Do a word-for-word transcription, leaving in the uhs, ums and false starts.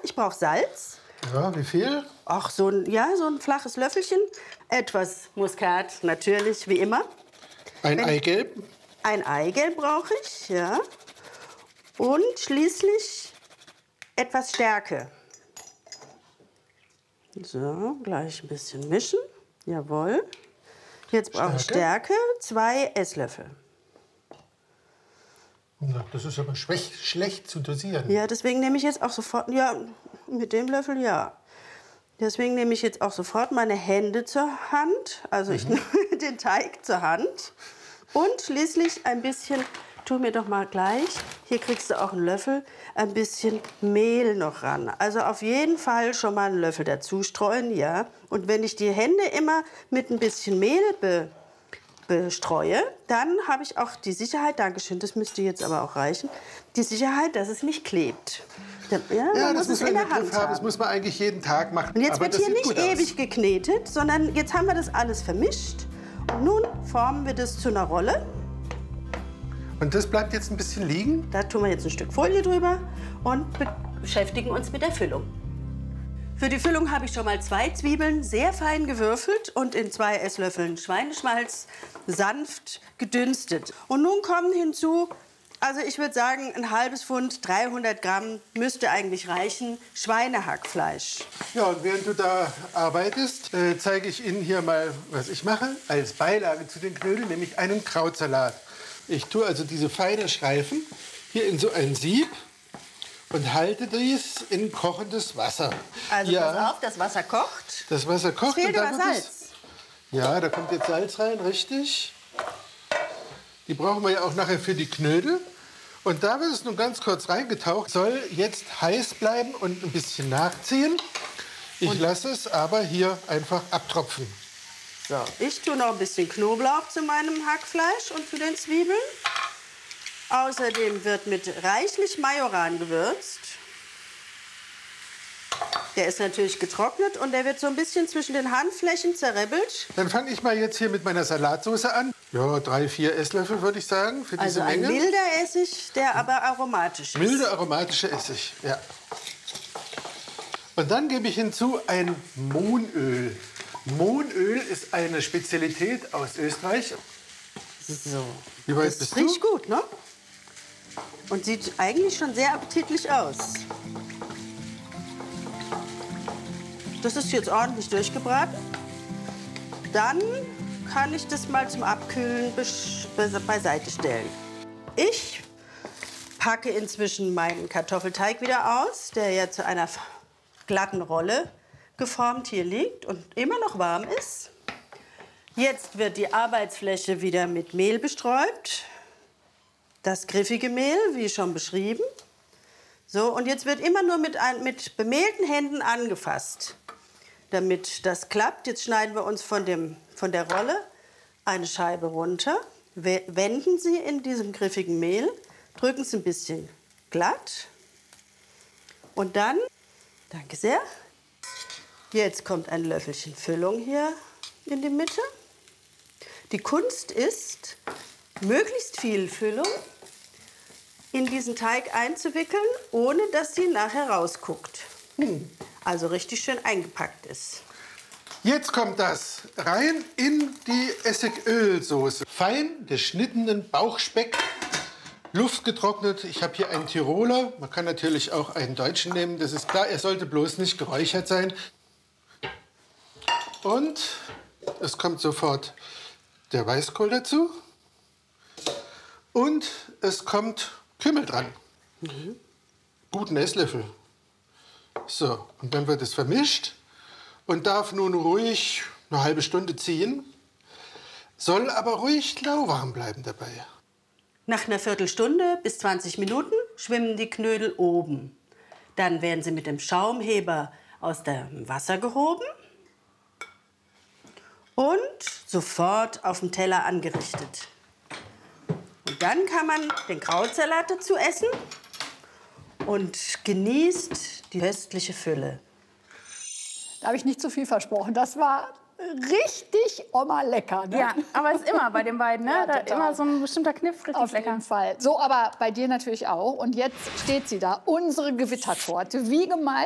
Ich brauche Salz. Ja, wie viel? Ach, so ein, ja, so ein flaches Löffelchen. Etwas Muskat, natürlich, wie immer. Ein Wenn, Eigelb? Ein Eigelb brauche ich, ja. Und schließlich etwas Stärke. So, gleich ein bisschen mischen. Jawohl. Jetzt brauche ich Stärke, zwei Esslöffel. Na, das ist aber schwach, schlecht zu dosieren. Ja, deswegen nehme ich jetzt auch sofort, ja, mit dem Löffel ja. Deswegen nehme ich jetzt auch sofort meine Hände zur Hand, also ich nehme den Teig zur Hand und schließlich ein bisschen, tu mir doch mal gleich, hier kriegst du auch einen Löffel, ein bisschen Mehl noch ran. Also auf jeden Fall schon mal einen Löffel dazu streuen, ja. Und wenn ich die Hände immer mit ein bisschen Mehl be bestreue, dann habe ich auch die Sicherheit, Dankeschön, das müsste jetzt aber auch reichen, die Sicherheit, dass es nicht klebt. Ja, Ja, man das muss muss es in man der im Griff Hand haben. haben. Das muss man eigentlich jeden Tag machen. Und jetzt Aber wird das hier sieht nicht gut ewig aus. geknetet, sondern jetzt haben wir das alles vermischt. Und nun formen wir das zu einer Rolle. Und das bleibt jetzt ein bisschen liegen? Da tun wir jetzt ein Stück Folie drüber und beschäftigen uns mit der Füllung. Für die Füllung habe ich schon mal zwei Zwiebeln sehr fein gewürfelt und in zwei Esslöffeln Schweineschmalz sanft gedünstet. Und nun kommen hinzu, also ich würde sagen, ein halbes Pfund, dreihundert Gramm müsste eigentlich reichen, Schweinehackfleisch. Ja, und während du da arbeitest, äh, zeige ich Ihnen hier mal, was ich mache. Als Beilage zu den Knödeln, nämlich einen Krautsalat. Ich tue also diese feinen Streifen hier in so ein Sieb und halte dies in kochendes Wasser. Also ja, pass auf, das Wasser kocht. das Wasser kocht. Es fehlt und dann aber wird Salz. Es, ja, da kommt jetzt Salz rein, richtig. Die brauchen wir ja auch nachher für die Knödel. Und da wird es nun ganz kurz reingetaucht. Soll jetzt heiß bleiben und ein bisschen nachziehen. Ich lasse es aber hier einfach abtropfen. So, ich tue noch ein bisschen Knoblauch zu meinem Hackfleisch und zu den Zwiebeln. Außerdem wird mit reichlich Majoran gewürzt. Der ist natürlich getrocknet und der wird so ein bisschen zwischen den Handflächen zerribbelt. Dann fange ich mal jetzt hier mit meiner Salatsauce an. Ja, drei, vier Esslöffel würde ich sagen für Also diese ein Menge. milder Essig, der aber aromatisch ist. Milde aromatische Essig, ja. Und dann gebe ich hinzu ein Mohnöl. Mohnöl ist eine Spezialität aus Österreich. So. Wie weit Das bist riecht du? gut, ne? Und sieht eigentlich schon sehr appetitlich aus. Das ist jetzt ordentlich durchgebraten. Dann kann ich das mal zum Abkühlen beiseite stellen. Ich packe inzwischen meinen Kartoffelteig wieder aus, der ja zu einer glatten Rolle geformt hier liegt und immer noch warm ist. Jetzt wird die Arbeitsfläche wieder mit Mehl bestreut. Das griffige Mehl, wie schon beschrieben. So, und jetzt wird immer nur mit, ein, mit bemehlten Händen angefasst. Damit das klappt, jetzt schneiden wir uns von, dem, von der Rolle eine Scheibe runter. Wenden Sie in diesem griffigen Mehl, drücken Sie ein bisschen glatt. Und dann, danke sehr, jetzt kommt ein Löffelchen Füllung hier in die Mitte. Die Kunst ist, möglichst viel Füllung in diesen Teig einzuwickeln, ohne dass sie nachher rausguckt. Hm. Also richtig schön eingepackt ist. Jetzt kommt das rein in die Essigölsoße. Fein geschnittenen Bauchspeck, luftgetrocknet. Ich habe hier einen Tiroler. Man kann natürlich auch einen Deutschen nehmen. Das ist klar, er sollte bloß nicht geräuchert sein. Und es kommt sofort der Weißkohl dazu. Und es kommt Kümmel dran. Mhm. Guten Esslöffel. So, und dann wird es vermischt und darf nun ruhig eine halbe Stunde ziehen. Soll aber ruhig lauwarm bleiben dabei. Nach einer Viertelstunde bis zwanzig Minuten schwimmen die Knödel oben. Dann werden sie mit dem Schaumheber aus dem Wasser gehoben und sofort auf dem Teller angerichtet. Und dann kann man den Krautsalat dazu essen und genießt die köstliche Fülle. Da habe ich nicht zu viel versprochen. Das war richtig Oma lecker. Ne? Ja, aber es ist immer bei den beiden, ne? Ja, Da total. immer so ein bestimmter Kniff, richtig Auf lecker. jeden Fall. So, aber bei dir natürlich auch. Und jetzt steht sie da, unsere Gewittertorte, wie gemalt.